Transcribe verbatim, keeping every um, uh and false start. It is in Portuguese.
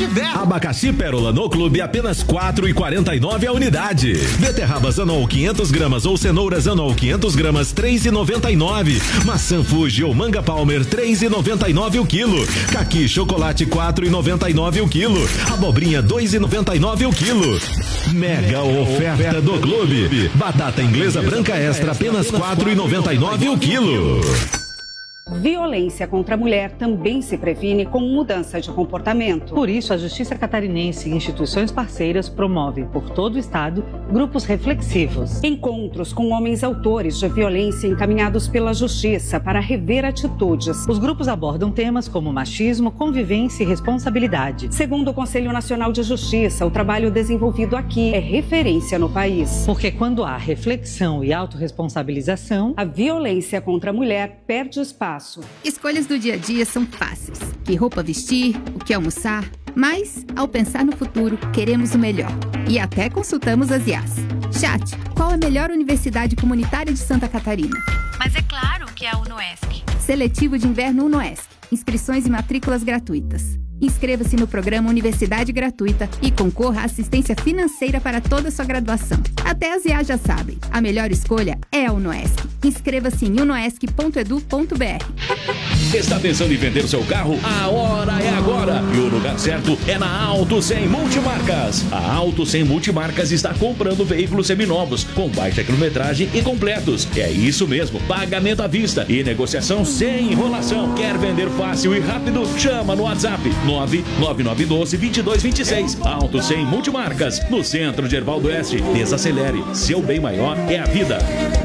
tiver. Abacaxi Pérola no Clube apenas quatro e quarenta e nove a unidade. Beterrabas Anol quinhentas gramas ou cenouras Anol quinhentas gramas três e noventa e nove. Maçã Fuji ou manga Palmer três e noventa e nove o quilo. Caqui chocolate quatro e noventa e nove o quilo. Abobrinha dois e noventa e nove o quilo. Mega oferta do Clube. Batata inglesa branca extra apenas quatro e noventa e nove o quilo. Violência contra a mulher também se previne com mudança de comportamento. Por isso, a Justiça Catarinense e instituições parceiras promovem por todo o estado grupos reflexivos. Encontros com homens autores de violência encaminhados pela Justiça para rever atitudes. Os grupos abordam temas como machismo, convivência e responsabilidade. Segundo o Conselho Nacional de Justiça, o trabalho desenvolvido aqui é referência no país. Porque quando há reflexão e autorresponsabilização, a violência contra a mulher perde espaço. Escolhas do dia a dia são fáceis. Que roupa vestir, o que almoçar. Mas, ao pensar no futuro, queremos o melhor. E até consultamos as I As. Chat, qual a melhor universidade comunitária de Santa Catarina? Mas é claro que é a UNOESC. Seletivo de Inverno UNOESC. Inscrições e matrículas gratuitas. Inscreva-se no programa Universidade Gratuita e concorra à assistência financeira para toda a sua graduação. Até as I A já sabem, a melhor escolha é a UNOESC. Inscreva-se em unoesc ponto edu ponto br. Está pensando em vender seu carro? A hora é agora! E o lugar certo é na Auto cem Multimarcas. A Auto cem Multimarcas está comprando veículos seminovos, com baixa quilometragem e completos. É isso mesmo, pagamento à vista e negociação sem enrolação. Quer vender fácil e rápido? Chama no WhatsApp nove nove nove um dois, dois dois dois seis. Auto cem Multimarcas, no centro de Erval do Oeste. Desacelere, seu bem maior é a vida.